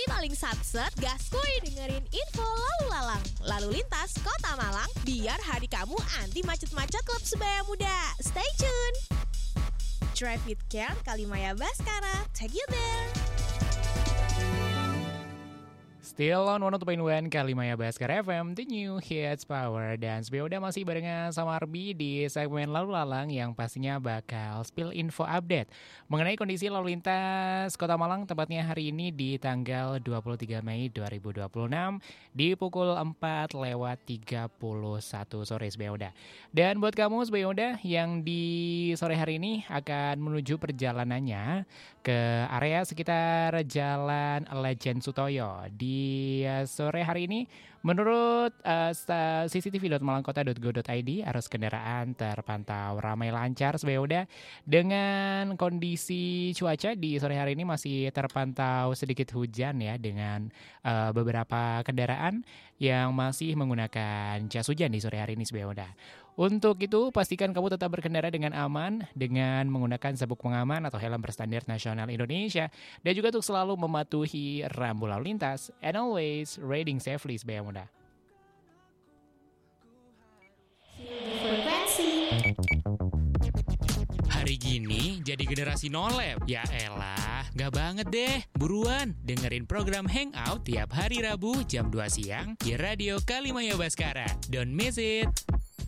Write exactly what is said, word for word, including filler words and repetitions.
paling satset, gaskuy dengerin info lalu lalang, lalu lintas Kota Malang, biar hari kamu anti macet-macet klub sebaya muda. Stay tune. Drive with Care, Kalimaya Baskara, take you there. Still on one oh two point one Kalimaya Baskara F M, The New Hits Power. Dan sebenarnya udah masih barengan sama Arbi di segmen Lalu Lalang yang pastinya bakal spill info update mengenai kondisi lalu lintas Kota Malang, tepatnya hari ini di tanggal dua puluh tiga Mei dua ribu dua puluh enam di pukul empat lewat tiga puluh satu sore sebenarnya. Dan buat kamu sebenarnya yang di sore hari ini akan menuju perjalanannya ke area sekitar Jalan Legend Sutoyo di sore hari ini, menurut uh, c c t v dot malangkota dot go dot i d arus kendaraan terpantau ramai lancar sebenarnya. Dengan kondisi cuaca di sore hari ini masih terpantau sedikit hujan ya, dengan uh, beberapa kendaraan yang masih menggunakan jas hujan di sore hari ini sebenarnya. Untuk itu, pastikan kamu tetap berkendara dengan aman dengan menggunakan sabuk pengaman atau helm berstandar nasional Indonesia, dan juga untuk selalu mematuhi rambu lalu lintas, and always riding safely sebagai mudah. Hari gini jadi generasi nolep. Ya elah, gak banget deh. Buruan dengerin program Hangout tiap hari Rabu jam dua siang di Radio Kalimaya Baskara. Don't miss it.